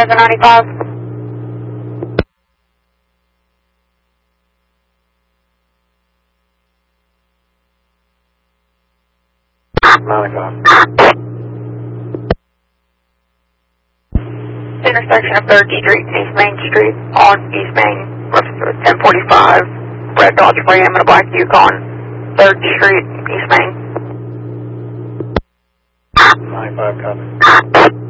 795. Intersection of 3rd Street and East Main Street on East Main, 1045, red Dodge Ram and a black Yukon, 3rd Street, East Main. 95, copy.